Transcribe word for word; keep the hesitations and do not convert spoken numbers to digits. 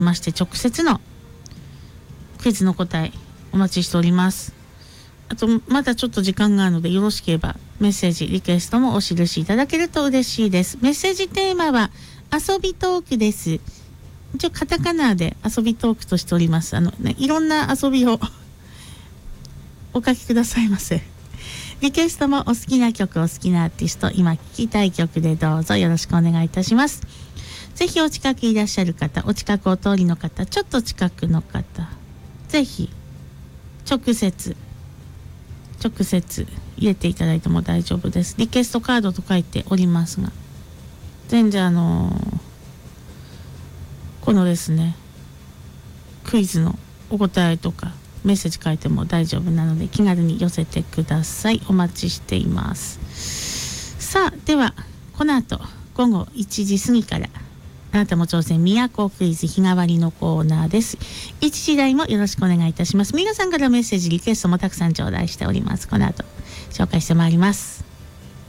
まして直接のクイズの答えお待ちしております。あとまだちょっと時間があるのでよろしければメッセージリクエストもお記しいただけると嬉しいです。メッセージテーマは遊びトークです。一応カタカナで遊びトークとしております。あの、ね、いろんな遊びをお書きくださいませ。リクエストもお好きな曲、お好きなアーティスト、今聴きたい曲でどうぞよろしくお願いいたします。ぜひお近くいらっしゃる方、お近くお通りの方、ちょっと近くの方、ぜひ直接直接入れていただいても大丈夫です。リクエストカードと書いておりますが、全然あのー、このですねクイズのお答えとかメッセージ書いても大丈夫なので気軽に寄せてください。お待ちしています。さあ、ではこの後午後いちじ過ぎからあなたも挑戦都クイズ日替わりのコーナーです。いちじ台もよろしくお願いいたします。皆さんからメッセージリクエストもたくさん頂戴しております。この後紹介してまいります。